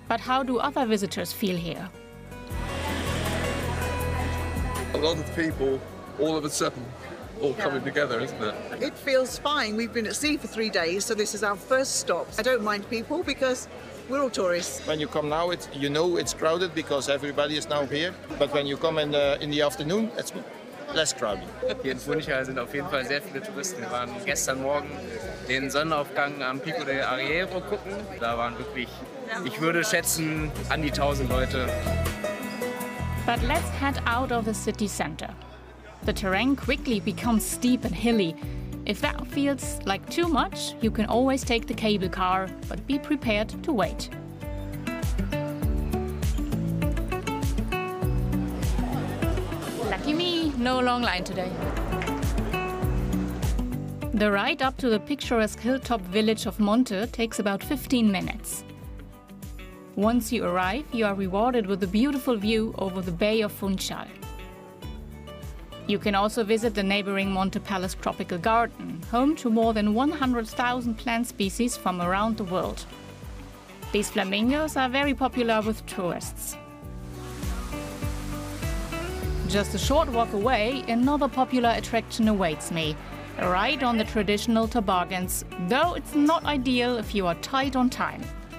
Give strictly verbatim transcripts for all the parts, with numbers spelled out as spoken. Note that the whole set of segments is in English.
But how do other visitors feel here? A lot of people, all of a sudden, all coming together, isn't it? It feels fine. We've been at sea for three days, so this is our first stop. I don't mind people because we're all tourists. When you come now, it's, you know it's crowded because everybody is now here. But when you come in the, in the afternoon, it's less crowded. Hier in Funchal sind auf jeden Fall sehr viele Touristen. Wir waren gestern Morgen den Sonnenaufgang am Pico del Arriero gucken. Da waren wirklich, ich würde schätzen, an die tausend Leute. But let's head out of the city center. The terrain quickly becomes steep and hilly. If that feels like too much, you can always take the cable car, but be prepared to wait. Lucky me, no long line today. The ride up to the picturesque hilltop village of Monte takes about fifteen minutes. Once you arrive, you are rewarded with a beautiful view over the Bay of Funchal. You can also visit the neighboring Monte Palace Tropical Garden, home to more than one hundred thousand plant species from around the world. These flamingos are very popular with tourists. Just a short walk away, another popular attraction awaits me. A ride on the traditional toboggans, though it's not ideal if you are tight on time.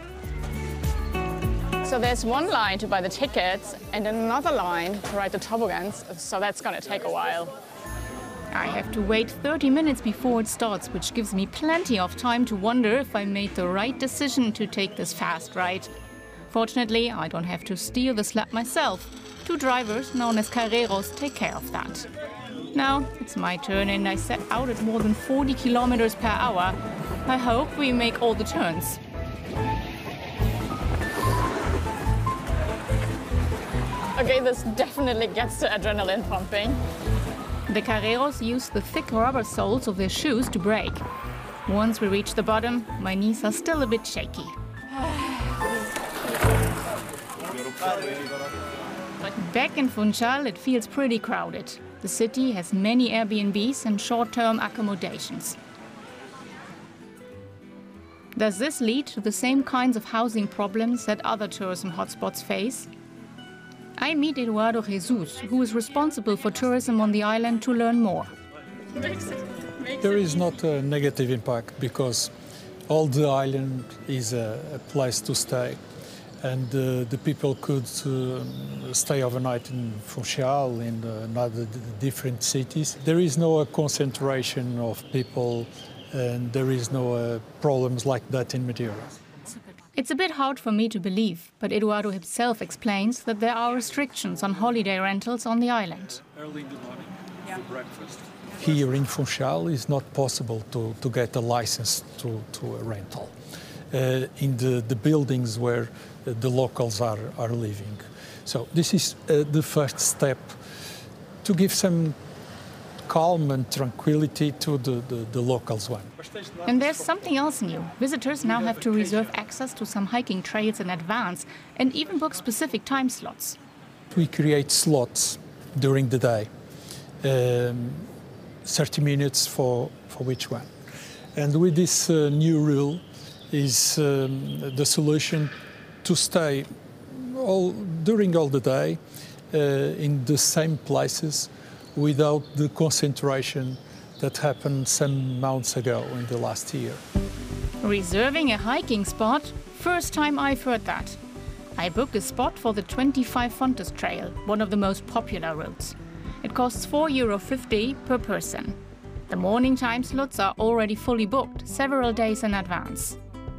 So there's one line to buy the tickets and another line to ride the toboggans, so that's going to take a while. I have to wait thirty minutes before it starts, which gives me plenty of time to wonder if I made the right decision to take this fast ride. Fortunately, I don't have to steer the sled myself. Two drivers, known as carreros, take care of that. Now it's my turn and I set out at more than forty kilometers per hour. I hope we make all the turns. Okay, this definitely gets the adrenaline pumping. The carreros use the thick rubber soles of their shoes to brake. Once we reach the bottom, my knees are still a bit shaky. Back in Funchal, it feels pretty crowded. The city has many Airbnbs and short-term accommodations. Does this lead to the same kinds of housing problems that other tourism hotspots face? I meet Eduardo Jesus, who is responsible for tourism on the island, to learn more. There is not a negative impact because all the island is a, a place to stay. And uh, the people could uh, stay overnight in Funchal, in uh, other different cities. There is no uh, concentration of people and there is no uh, problems like that in Madeira. It's a bit hard for me to believe, but Eduardo himself explains that there are restrictions on holiday rentals on the island. Early in the morning for breakfast. Here in Funchal it's not possible to, to get a license to, to a rental uh, in the, the buildings where uh, the locals are, are living. So this is uh, the first step to give some calm and tranquility to the, the, the locals one. And there's something else new. Visitors now have to reserve access to some hiking trails in advance and even book specific time slots. We create slots during the day, um, thirty minutes for, for each one. And with this uh, new rule is um, the solution to stay all, during all the day uh, in the same places without the concentration that happened some months ago in the last year. Reserving a hiking spot? First time I've heard that. I booked a spot for the twenty-five Fontes Trail, one of the most popular routes. It costs four euro fifty per person. The morning time slots are already fully booked, several days in advance.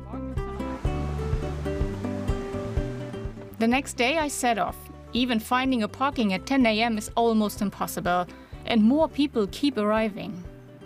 The next day I set off. Even finding a parking at ten A M is almost impossible, and more people keep arriving.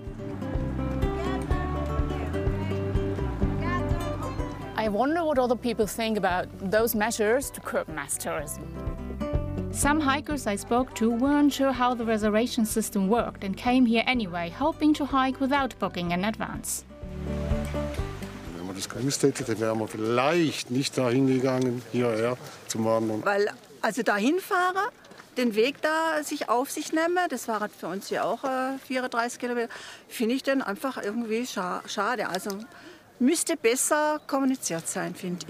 I wonder what other people think about those measures to curb mass tourism. Some hikers I spoke to weren't sure how the reservation system worked and came here anyway, hoping to hike without booking in advance. Wenn man das gewusst hätte, dann wären wir vielleicht nicht dahin gegangen, hierher zum Wandern. Weil, also dahin fahren, den Weg da sich auf sich nehmen, das war für uns ja auch äh, vierunddreißig Kilometer, finde ich dann einfach irgendwie scha schade. Also müsste besser kommuniziert sein, finde ich.